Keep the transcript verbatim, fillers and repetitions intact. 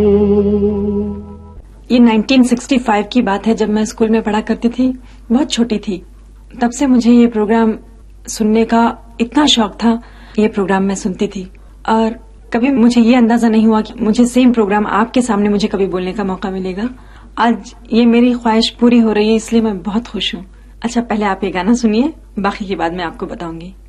ये nineteen sixty five की बात है, जब मैं स्कूल में पढ़ा करती थी, बहुत छोटी थी। तब से मुझे ये प्रोग्राम सुनने का इतना शौक था, ये प्रोग्राम मैं सुनती थी और कभी मुझे ये अंदाजा नहीं हुआ कि मुझे सेम प्रोग्राम आपके सामने मुझे कभी बोलने का मौका मिलेगा। आज ये मेरी ख्वाहिश पूरी हो रही है, इसलिए मैं बहुत खुश हूँ। अच्छा, पहले आप ये गाना सुनिए, बाकी की बात मैं आपको बताऊंगी।